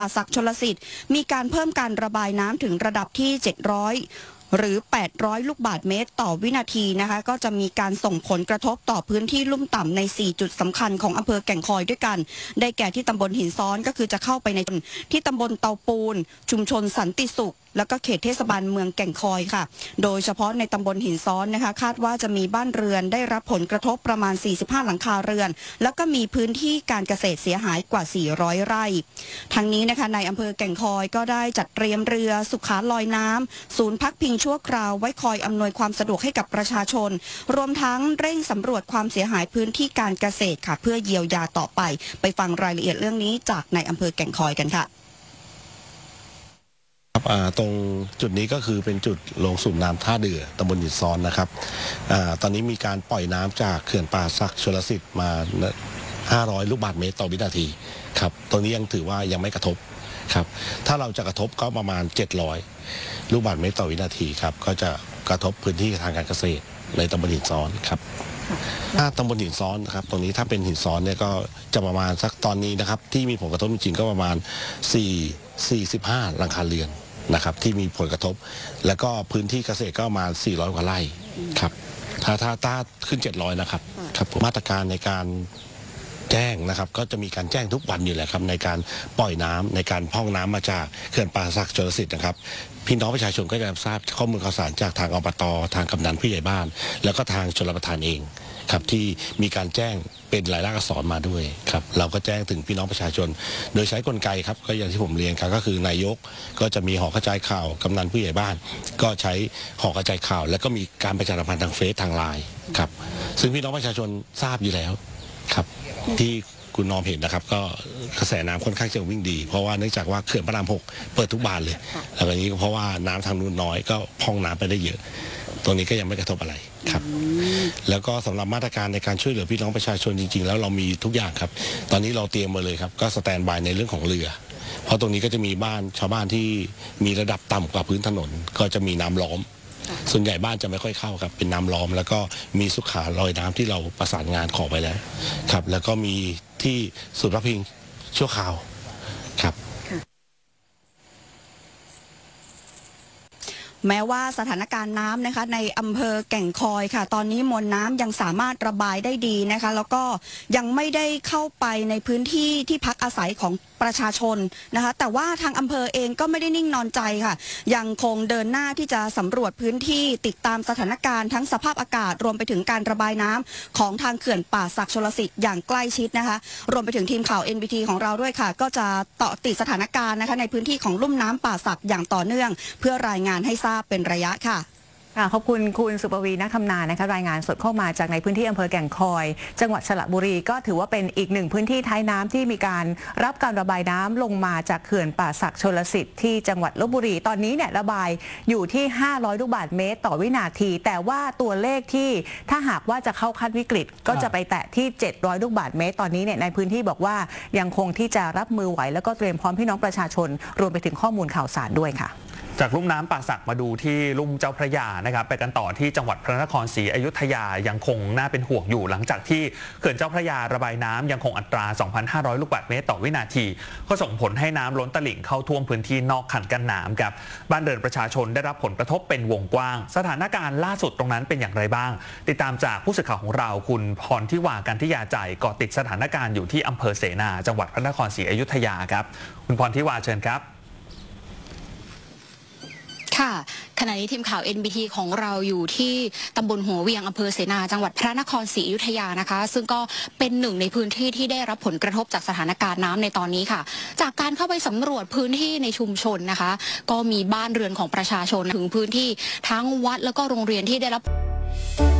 ศักดิ์ชลสิทธิ์มีการเพิ่มการระบายน้ำถึงระดับที่700หรือ800ลูกบาศก์เมตรต่อวินาทีนะคะก็จะมีการส่งผลกระทบต่อพื้นที่ลุ่มต่ำใน4จุดสำคัญของอำเภอแก่งคอยด้วยกันได้แก่ที่ตำบลหินซ้อนก็คือจะเข้าไปในที่ตำบลเตาปูนชุมชนสันติสุขแล้วก็เขตเทศบาลเมืองแก่งคอยค่ะโดยเฉพาะในตำบลหินซ้อนนะคะคาดว่าจะมีบ้านเรือนได้รับผลกระทบประมาณ45หลังคาเรือนแล้วก็มีพื้นที่การเกษตรเสียหายกว่า400ไร่ทั้งนี้นะคะในอำเภอแก่งคอยก็ได้จัดเตรียมเรือสุขาลอยน้ำศูนย์พักพิงชั่วคราวไว้คอยอำนวยความสะดวกให้กับประชาชนรวมทั้งเร่งสำรวจความเสียหายพื้นที่การเกษตรค่ะเพื่อเยียวยาต่อไปฟังรายละเอียดเรื่องนี้จากในอำเภอแก่งคอยกันค่ะตรงจุดนี้ก็คือเป็นจุดลงสูบน้ำท่าเดือตำบลหินซ้อนนะครับตอนนี้มีการปล่อยน้ำจากเขื่อนป่าศักดิ์ชลสิทธิ์มา500ลูกบาศก์เมตรต่อวินาทีครับตรงนี้ยังถือว่ายังไม่กระทบครับถ้าเราจะกระทบก็ประมาณ700ลูกบาศก์เมตรต่อวินาทีครับก็จะกระทบพื้นที่ทางการเกษตรในตำบลหินซ้อนครับถ้าตำบลหินซ้อนนะครับตรงนี้ถ้าเป็นหินซ้อนเนี่ยก็จะประมาณสักตอนนี้นะครับที่มีผลกระทบจริงๆก็ประมาณ45หลังคาเรือนนะครับที่มีผลกระทบแล้วก็พื้นที่เกษตรก็ประมาณ400กว่าไร่ครับถ้าขึ้น700นะครับครับมาตรการในการแจ้งนะครับก็จะมีการแจ้งทุกวันอยู่แหละครับในการปล่อยน้ำในการพร่องน้ำมาจากเขื่อนป่าศักดิ์ชลสิทธิ์นะครับพี่น้องประชาชนก็จะทราบข้อมูลข่าวสารจากทางอบต.ทางกำนันผู้ใหญ่บ้านแล้วก็ทางชลประทานเองครับที่มีการแจ้งเป็นลายลักษณ์อักษรมาด้วยครับเราก็แจ้งถึงพี่น้องประชาชนโดยใช้กลไกครับก็อย่างที่ผมเรียนครับก็คือนายกก็จะมีหอกระจายข่าวกำนันผู้ใหญ่บ้านก็ใช้หอกระจายข่าวแล้วก็มีการประชาสัมพันธ์ทางเฟซทางไลน์ครับซึ่งพี่น้องประชาชนทราบอยู่แล้วครับที่คุณนอมเห็นนะครับก็กระแสน้ำค่อนข้างจะวิ่งดีเพราะว่าเนื่องจากว่าเขื่อนพระราม6เปิดทุกบานเลยแล้วก็นี้เพราะว่าน้ำทางนู้นน้อยก็พองน้ำไปได้เยอะตรงนี้ก็ยังไม่กระทบอะไรครับแล้วก็สำหรับมาตรการในการช่วยเหลือพี่น้องประชาชนจริงๆแล้วเรามีทุกอย่างครับตอนนี้เราเตรียมมาเลยครับก็สแตนบายในเรื่องของเรือเพราะตรงนี้ก็จะมีบ้านชาวบ้านที่มีระดับต่ำกว่าพื้นถนนก็จะมีน้ำล้อมส่วนใหญ่บ้านจะไม่ค่อยเข้าครับเป็นน้ำล้อมแล้วก็มีสุขาลอยน้ำที่เราประสานงานขอไปแล้วครับแล้วก็มีที่ศูนย์พักพิงชั่วคราวครับแม้ว่าสถานการณ์น้ำนะคะในอำเภอแก่งคอยค่ะตอนนี้มวลน้ำยังสามารถระบายได้ดีนะคะแล้วก็ยังไม่ได้เข้าไปในพื้นที่ที่พักอาศัยของประชาชนนะคะแต่ว่าทางอำเภอเองก็ไม่ได้นิ่งนอนใจค่ะยังคงเดินหน้าที่จะสำรวจพื้นที่ติดตามสถานการณ์ทั้งสภาพอากาศรวมไปถึงการระบายน้ำของทางเขื่อนป่าศักดิ์ชลสิทธิ์อย่างใกล้ชิดนะคะรวมไปถึงทีมข่าว NBT ของเราด้วยค่ะก็จะเกาะติดสถานการณ์นะคะในพื้นที่ของลุ่มน้ำป่าศักดิ์อย่างต่อเนื่องเพื่อรายงานให้ทราบเป็นระยะค่ะขอบคุณคุณสุปวีณ ทำนานะคะรายงานสดเข้ามาจากในพื้นที่อำเภอแก่งคอยจังหวัดสระบุรีก็ถือว่าเป็นอีกหนึ่งพื้นที่ท้ายน้ำที่มีการรับการระบายน้ำลงมาจากเขื่อนป่าศักดิ์ชลสิทธิ์ที่จังหวัดลพบุรีตอนนี้เนี่ยระบายอยู่ที่500ลูกบาศก์เมตรต่อวินาทีแต่ว่าตัวเลขที่ถ้าหากว่าจะเข้าขั้นวิกฤตก็จะไปแตะที่700ลูกบาศก์เมตรตอนนี้เนี่ยในพื้นที่บอกว่ายังคงที่จะรับมือไหวแล้วก็เตรียมพร้อมพี่น้องประชาชนรวมไปถึงข้อมูลข่าวสารด้วยค่ะจากลุ่มน้ำป่าสักมาดูที่ลุ่มเจ้าพระยานะครับไปกันต่อที่จังหวัดพระนครศรีอยุธยายังคงน่าเป็นห่วงอยู่หลังจากที่เขื่อนเจ้าพระยาระบายน้ำยังคงอัตรา 2,500 ลูกบาศก์เมตรต่อวินาทีก็ส่งผลให้น้ำล้นตลิ่งเข้าท่วมพื้นที่นอกคันกั้นน้ำครับบ้านเรือนประชาชนได้รับผลกระทบเป็นวงกว้างสถานการณ์ล่าสุดตรงนั้นเป็นอย่างไรบ้างติดตามจากผู้สื่อข่าวของเราคุณพรทิวากันทิยาใจเกาะติดสถานการณ์อยู่ที่อำเภอเสนาจังหวัดพระนครศรีอยุธยาครับคุณพรทิวาเชิญครับค่ะขณะนี้ทีมข่าว NBT ของเราอยู่ที่ตำบลหัวเวียงอำเภอเสนาจังหวัดพระนครศรีอยุธยานะคะซึ่งก็เป็นหนึ่งในพื้นที่ที่ได้รับผลกระทบจากสถานการณ์น้ำในตอนนี้ค่ะจากการเข้าไปสำรวจพื้นที่ในชุมชนนะคะก็มีบ้านเรือนของประชาชนถึงพื้นที่ทั้งวัดแล้วก็โรงเรียนที่ได้รับ